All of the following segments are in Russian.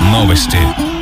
Новости.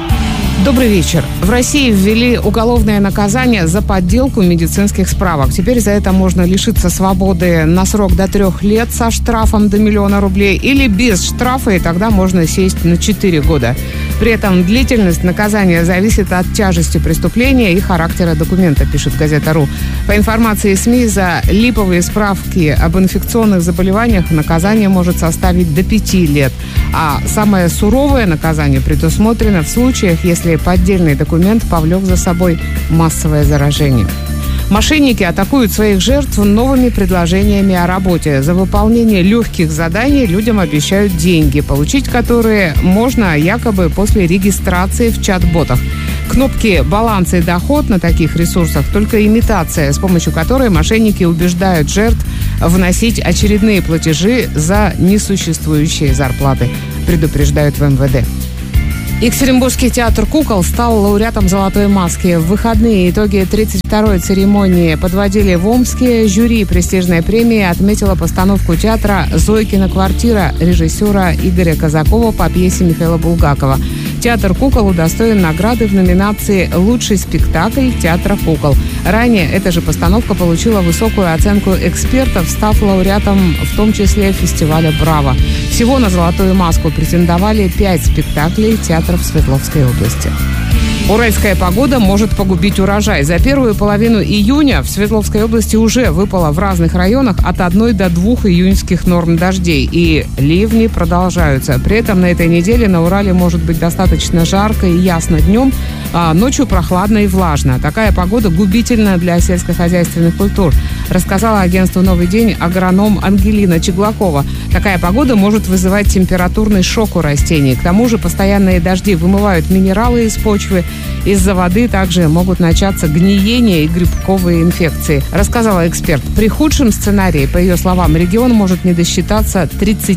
Добрый вечер. В России ввели уголовное наказание за подделку медицинских справок. Теперь за это можно лишиться свободы на срок до 3 лет со штрафом до 1 000 000 рублей или без штрафа, и тогда можно сесть на 4 года. При этом длительность наказания зависит от тяжести преступления и характера документа, пишет газета.ру. По информации СМИ, за липовые справки об инфекционных заболеваниях наказание может составить до 5 лет. А самое суровое наказание предусмотрено в случаях, если поддельный документ повлек за собой массовое заражение. Мошенники атакуют своих жертв новыми предложениями о работе. За выполнение легких заданий людям обещают деньги, получить которые можно якобы после регистрации в чат-ботах. Кнопки «Баланс» и «Доход» на таких ресурсах – только имитация, с помощью которой мошенники убеждают жертв вносить очередные платежи за несуществующие зарплаты, предупреждают в МВД. Екатеринбургский театр кукол стал лауреатом «Золотой маски». В выходные итоги 32-й церемонии подводили в Омске. Жюри престижной премии отметило постановку театра «Зойкина квартира» режиссера Игоря Казакова по пьесе Михаила Булгакова. Театр кукол удостоен награды в номинации «Лучший спектакль театра кукол». Ранее эта же постановка получила высокую оценку экспертов, став лауреатом в том числе фестиваля «Браво». Всего на «Золотую маску» претендовали 5 спектаклей театров Свердловской области. Уральская погода может погубить урожай. За первую половину июня в Свердловской области уже выпало в разных районах от 1 до 2 июньских норм дождей. И ливни продолжаются. При этом на этой неделе на Урале может быть достаточно жарко и ясно днем, а ночью прохладно и влажно. Такая погода губительна для сельскохозяйственных культур, рассказала агентству «Новый день» агроном Ангелина Чеглакова. Такая погода может вызывать температурный шок у растений. К тому же постоянные дожди вымывают минералы из почвы. Из-за воды также могут начаться гниение и грибковые инфекции, рассказала эксперт. При худшем сценарии, по ее словам, регион может не досчитаться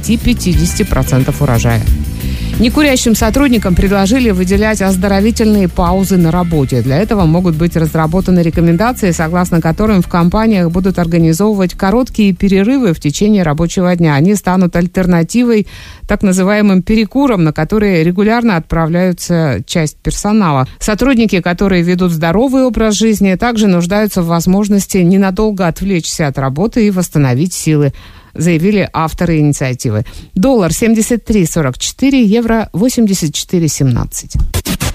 30-50% урожая. Некурящим сотрудникам предложили выделять оздоровительные паузы на работе. Для этого могут быть разработаны рекомендации, согласно которым в компаниях будут организовывать короткие перерывы в течение рабочего дня. Они станут альтернативой так называемым перекурам, на которые регулярно отправляются часть персонала. Сотрудники, которые ведут здоровый образ жизни, также нуждаются в возможности ненадолго отвлечься от работы и восстановить силы, заявили авторы инициативы. Доллар 73.44, евро 84.17.